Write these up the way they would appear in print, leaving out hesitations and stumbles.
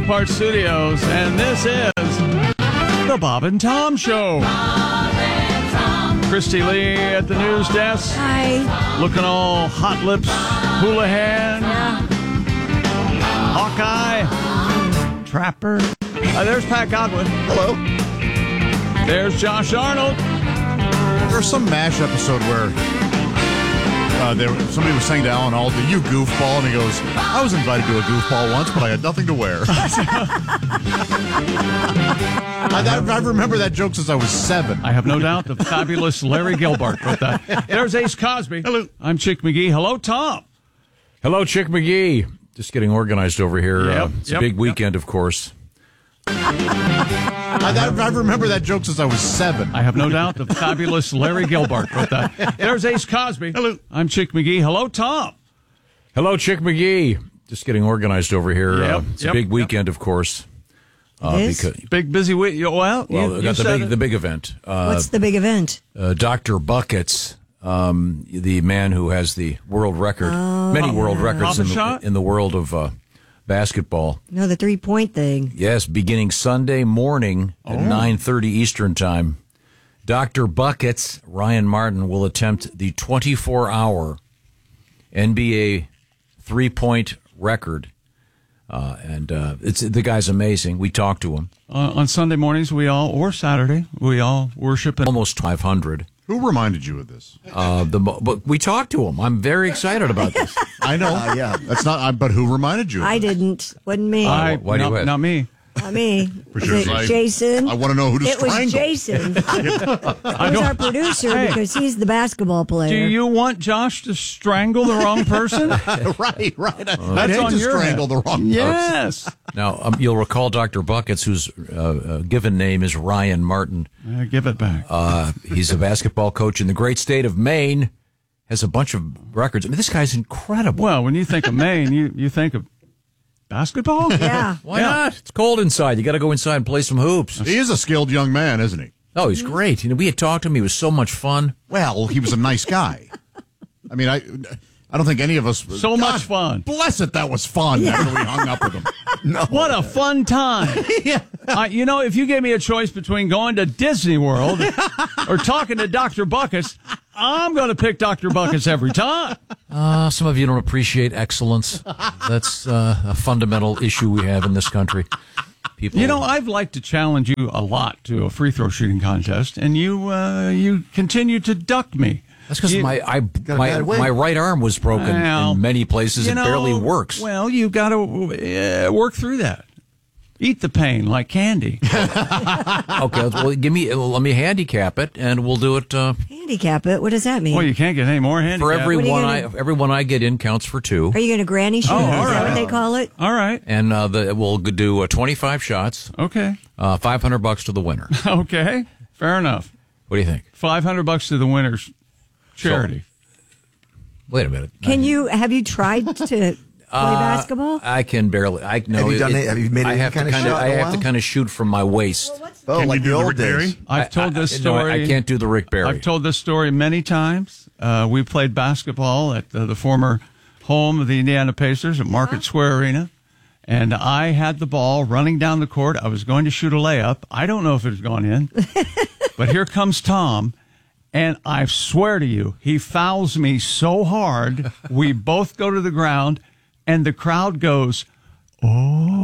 Park Studios, and this is the Bob and Tom Show. Christy Lee at the news desk. Hi. Looking all hot lips, Houlihan, Hawkeye, Trapper. There's Pat Godwin. Hello. There's Josh Arnold. There's some MASH episode where somebody was saying to Alan Alda, "You goofball," and he goes, "I was invited to a goofball once, but I had nothing to wear." I remember that joke since I was 7. I have no doubt the fabulous Larry Gilbert wrote that. There's Ace Cosby. Hello. I'm Chick McGee. Hello, Tom. Hello, Chick McGee. Just getting organized over here. Yep, It's a big weekend, of course. I remember that joke since I was 7. I have no doubt the fabulous Larry Gilbert wrote that. There's Ace Cosby. Hello. I'm Chick McGee. Hello, Tom. Hello, Chick McGee. Just getting organized over here. Yep, It's a big weekend, of course. Big busy week. Well, we got the big event. What's the big event? Dr. Buckets, the man who has the world record, many world records in the world of basketball. No, the 3-point thing. Yes, beginning Sunday morning at 9:30 Eastern Time, Dr. Buckets, Ryan Martin, will attempt the 24-hour NBA 3-point record. The guy's amazing. We talked to him. On Sunday mornings, or Saturday, we all worship. Almost 500. Who reminded you of this? But we talked to him. I'm very excited about this. I know. Yeah, that's not. But who reminded you? I didn't. Wasn't me. Why do you Not me. Not me. For sure. Was it Jason? I want to know who to It strangle. was Jason. He was our producer because he's the basketball player. Do you want Josh to strangle the wrong person? right. That's I'd hate on to your strangle head. the wrong person. Yes. Now, you'll recall Dr. Buckets, whose given name is Ryan Martin. Give it back. He's a basketball coach in the great state of Maine, has a bunch of records. I mean, this guy's incredible. Well, when you think of Maine, you think of basketball? Yeah. Why not? It's cold inside. You got to go inside and play some hoops. He is a skilled young man, isn't he? Oh, he's great. We had talked to him. He was so much fun. Well, he was a nice guy. I mean, I don't think any of us... Much fun. Bless it, that was fun after we hung up with him. No. What a fun time. Yeah. If you gave me a choice between going to Disney World or talking to Dr. Buckets, I'm going to pick Dr. Buckets every time. Some of you don't appreciate excellence. That's a fundamental issue we have in this country. People, I've liked to challenge you a lot to a free throw shooting contest, and you continue to duck me. That's because my right arm was broken in many places. It barely works. Well, you got to work through that. Eat the pain like candy. Okay, well, let me handicap it, and we'll do it. Handicap it? What does that mean? Well, you can't get any more handicap. For everyone I get in counts for 2. Are you going to granny shoot? Oh, Is all that right. what they call it? All right. And we'll do 25 shots. Okay. $500 to the winner. Okay. Fair enough. What do you think? $500 to the winner's charity. Wait a minute. Have you tried to play basketball? I can barely. Have you done it? Have you made any kind of shot? I have to kind of shoot from my waist. Can you do the Rick Barry? I've told this story. No, I can't do the Rick Barry. I've told this story many times. We played basketball at the former home of the Indiana Pacers at Market Square Arena. And I had the ball running down the court. I was going to shoot a layup. I don't know if it had gone in. But here comes Tom. And I swear to you, he fouls me so hard, we both go to the ground, and the crowd goes, "Oh."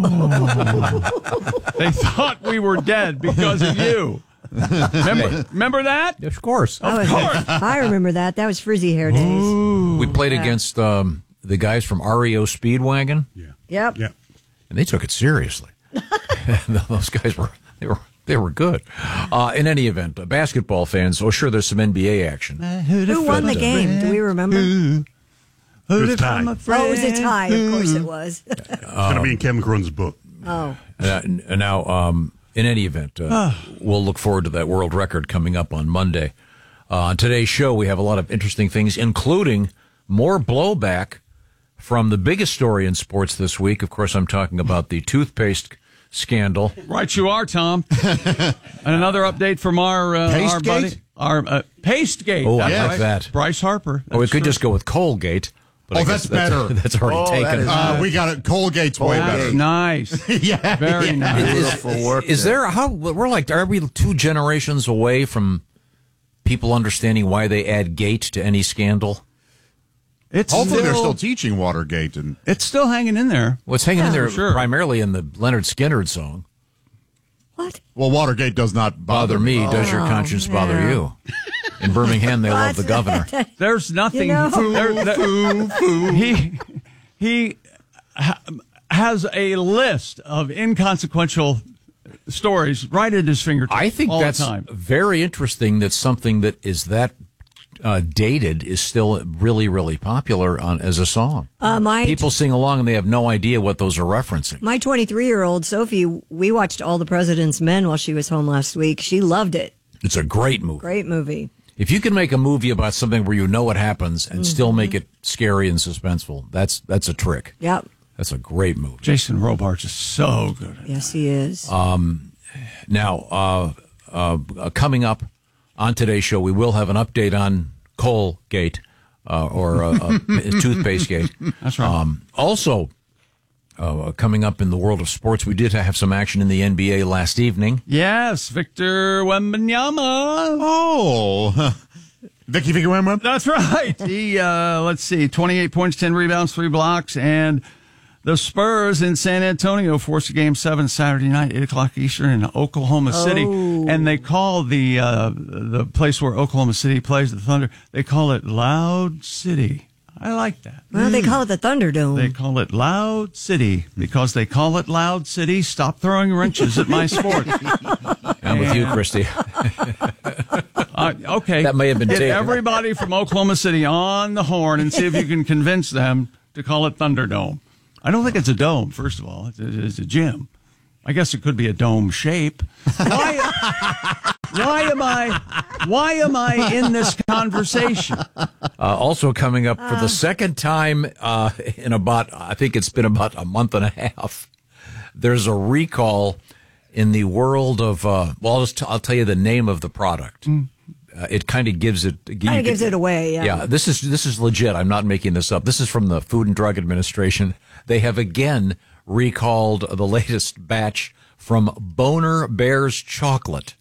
They thought we were dead because of you. Remember that? Of course. I remember that. That was frizzy hair days. Ooh. We played against the guys from REO Speedwagon. Yeah. Yep. And they took it seriously. Those guys They were good. In any event, basketball fans, sure, there's some NBA action. Who won the game? Do we remember? It was a tie. Oh, it was a tie. Of course it was. It's going to be in Kevin Cronin's book. Oh. Now, in any event, we'll look forward to that world record coming up on Monday. On today's show, we have a lot of interesting things, including more blowback from the biggest story in sports this week. Of course, I'm talking about the toothpaste scandal. Right you are, Tom. And another update from our buddy. Our Pastegate. Oh, I like that. Bryce Harper. Or we could just go with Colgate. But I guess that's better. That's already taken. We got it. Colgate's way better. Nice. Yeah. Very nice. Is there are we 2 generations away from people understanding why they add gate to any scandal? Hopefully they're still teaching Watergate. And It's still hanging in there. What's hanging in there for sure. primarily in the Leonard Skinner song. What? well, Watergate does not Bother me, does your conscience bother you? In Birmingham, they love the governor. There's nothing. You know? He has a list of inconsequential stories right at his fingertips. I think all that's the time. very interesting that something that is that dated is still really, really popular as a song. People sing along and they have no idea what those are referencing. My 23-year-old Sophie, we watched All the President's Men while she was home last week. She loved it. It's a great movie. Great movie. If you can make a movie about something where you know what happens and still make it scary and suspenseful, that's a trick. Yep. That's a great movie. Jason Robards is so good at it. Yes, he is. Now, coming up on today's show, we will have an update on Colgate or Toothpaste Gate. That's right. Also, coming up in the world of sports, we did have some action in the NBA last evening. Yes, Victor Wembanyama. Oh. Vicky Wembanyama? That's right. He, let's see, 28 points, 10 rebounds, 3 blocks, and the Spurs in San Antonio forced a Game 7 Saturday night, 8 o'clock Eastern in Oklahoma City. And they call the place where Oklahoma City plays, the Thunder, they call it Loud City. I like that. Well, they call it the Thunderdome. They call it Loud City because they call it Loud City. Stop throwing wrenches at my sports. I'm with you, Christy. Okay. That may have been Get taken. everybody from Oklahoma City on the horn and see if you can convince them to call it Thunderdome. I don't think it's a dome, first of all. It's a gym. I guess it could be a dome shape. Why am I in this conversation? Also coming up for the second time in about, I think it's been about a month and a half, there's a recall in the world of, I'll tell you the name of the product. It kind of gives it away. Yeah, this is legit. I'm not making this up. This is from the Food and Drug Administration. They have again recalled the latest batch from Boner Bears chocolate.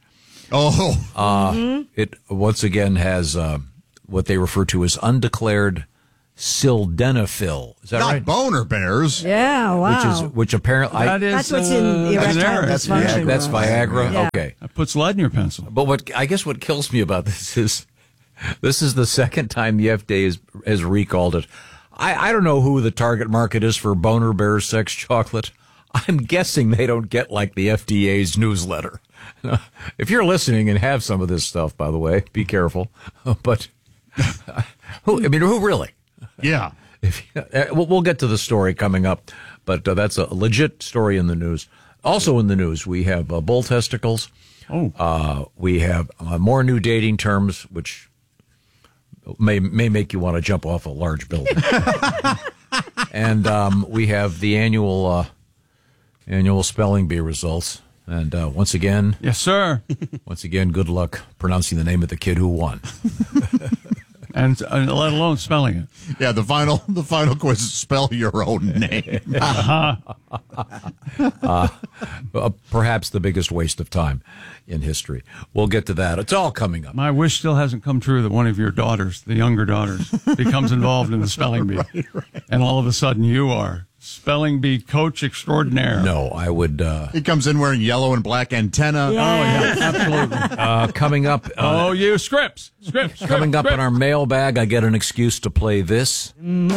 It once again has what they refer to as undeclared sildenafil. Is that Not right? Boner Bears. Yeah, wow. Which apparently That's what's in erectile generic. dysfunction. that's Viagra. Yeah. Okay. That puts lead in your pencil. But what kills me about this is the second time the FDA has recalled it. I don't know who the target market is for Boner Bears sex chocolate. I'm guessing they don't get like the FDA's newsletter. If you're listening and have some of this stuff, by the way, be careful. But who really? Yeah. We'll get to the story coming up, but that's a legit story in the news. Also in the news, we have bull testicles. We have more new dating terms, which may make you want to jump off a large building. And we have the annual spelling bee results. And once again, Yes, sir. good luck pronouncing the name of the kid who won. And let alone spelling it. Yeah, the final quiz is spell your own name. Perhaps the biggest waste of time in history. We'll get to that. It's all coming up. My wish still hasn't come true that one of your daughters, the younger daughters, becomes involved in the spelling bee. Right. And all of a sudden you are spelling bee coach extraordinaire. No, I would. He comes in wearing yellow and black antenna. Yeah. Oh, yeah, absolutely. Coming up. You scripts. Coming up in our mailbag, I get an excuse to play this.